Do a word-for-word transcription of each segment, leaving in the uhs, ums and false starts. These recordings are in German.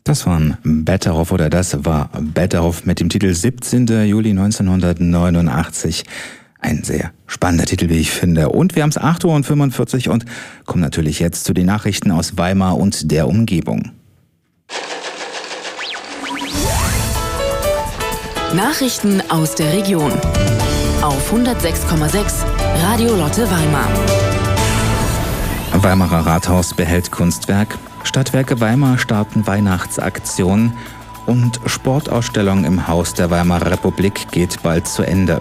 Das waren Betteroff oder das war Betteroff mit dem Titel siebzehnter Juli neunzehnhundertneunundachtzig. Ein sehr spannender Titel, wie ich finde. Und wir haben es acht Uhr fünfundvierzig und kommen natürlich jetzt zu den Nachrichten aus Weimar und der Umgebung. Nachrichten aus der Region auf hundertsechs Komma sechs Radio Lotte Weimar. Weimarer Rathaus behält Kunstwerk, Stadtwerke Weimar starten Weihnachtsaktion und Sportausstellung im Haus der Weimarer Republik geht bald zu Ende.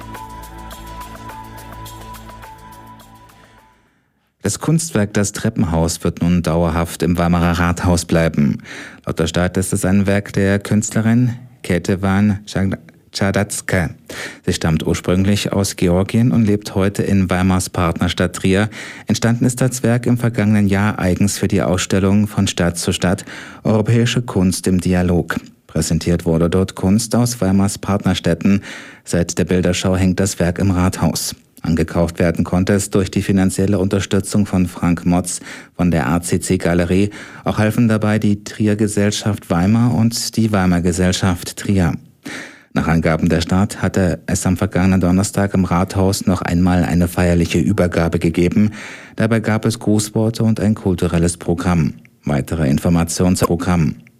Das Kunstwerk Das Treppenhaus wird nun dauerhaft im Weimarer Rathaus bleiben. Laut der Stadt ist es ein Werk der Künstlerin Ketevan Chadatzka. Sie stammt ursprünglich aus Georgien und lebt heute in Weimars Partnerstadt Trier. Entstanden ist das Werk im vergangenen Jahr eigens für die Ausstellung Von Stadt zu Stadt – Europäische Kunst im Dialog. Präsentiert wurde dort Kunst aus Weimars Partnerstädten. Seit der Bilderschau hängt das Werk im Rathaus. Angekauft werden konnte es durch die finanzielle Unterstützung von Frank Motz von der A C C Galerie. Auch halfen dabei die Trier Gesellschaft Weimar und die Weimar Gesellschaft Trier. Nach Angaben der Stadt hatte es am vergangenen Donnerstag im Rathaus noch einmal eine feierliche Übergabe gegeben. Dabei gab es Grußworte und ein kulturelles Programm. Weitere Informationen zum Programm.